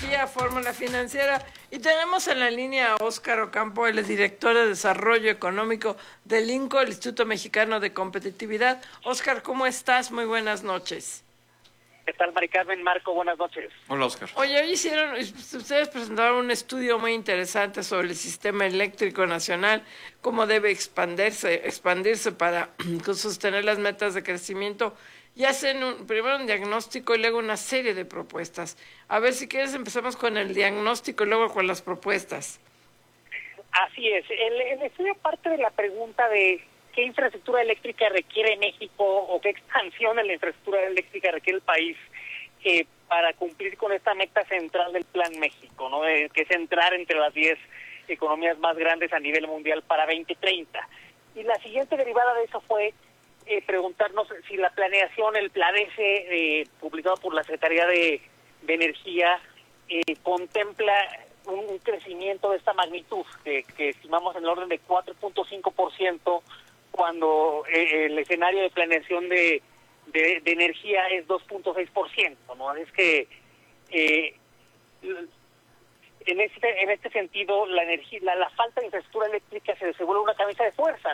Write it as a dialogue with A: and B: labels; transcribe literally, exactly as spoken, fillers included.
A: Energía, Fórmula Financiera. Y tenemos en la línea a Óscar Ocampo, el director de Desarrollo Económico del INCO, el Instituto Mexicano de Competitividad. Óscar, ¿cómo estás? Muy buenas noches.
B: ¿Qué tal, Mari Carmen? Marco, buenas noches.
C: Hola, Óscar.
A: Oye, hoy hicieron, ustedes presentaron un estudio muy interesante sobre el sistema eléctrico nacional, cómo debe expandirse, expandirse para sostener las metas de crecimiento, y hacen un, primero un diagnóstico y luego una serie de propuestas. A ver, si quieres empezamos con el diagnóstico y luego con las propuestas.
B: Así es. El, el estudio parte de la pregunta de qué infraestructura eléctrica requiere México o qué expansión en la infraestructura eléctrica requiere el país eh, para cumplir con esta meta central del Plan México, ¿no? Eh, que es entrar entre las diez economías más grandes a nivel mundial para veinte treinta. Y la siguiente derivada de eso fue eh, preguntarnos si la planeación, el PLADECE, eh, publicado por la Secretaría de, de Energía, eh, contempla un, un crecimiento de esta magnitud, que, que estimamos en el orden de cuatro punto cinco por ciento, cuando eh, el escenario de planeación de, de, de energía es dos punto seis por ciento, ¿no? Es que eh, en este en este sentido la energía la, la falta de infraestructura eléctrica se, se vuelve una camisa de fuerza,